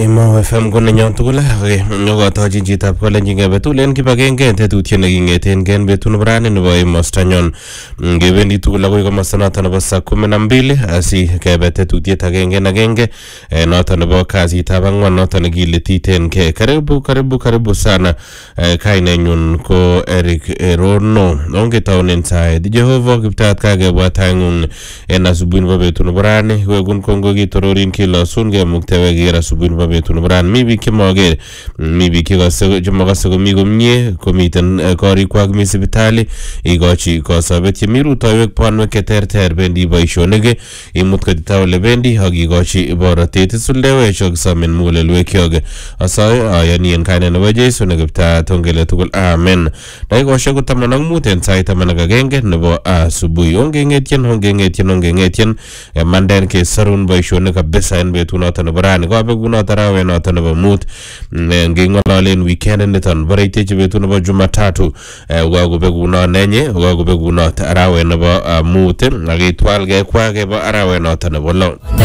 Imo FM ko nenyon tugul nyokotochi chitab kolenjin kebetulen kibagenge tetutiet nekingeten gen betut nebo rani nebo emostanyon ngebendi tugul akoi komosta noton nebo saa 12 asi kebe tetutiet agenge noton nebo kasitab ang'wan noton nekilititen ke. Karibu sana. Kainenyun ko Eric Rono. Ongetaunen saet Jehova kiptaat kakebwat taing'ung en asubuhi nebo betut nebo rani wekun kongo kitororin kilosun kemuktewe kiker asubuhi nebo betut nebo rani. Mi biik chemoker, mi biik chemakase komi komie, komiten korikwak mi sipitali ikochi kosobet chemi rutoiwek bonwek cheterter bendi boisionik imut kotita ole bendi ak ikochi borotet isuldewech ak kisomen mugulelwekyok. Asoe ayani en kainet nebo Jesu ne kiptaat ongele tugul amen. Dakikoshek ko 15 en sait 11 nebo asubuhi. Ongengetyen manden kesarun boisionik kabisa en betut noton nebo rani. Kobekunot arawet noton nebo mut ngeng'ololen weekend niton boreitechi betut nebo Jumatatu kobekunot nenye kobekunot arawet nebo mut ak itwalge kwake bo arawet noton nebo lo.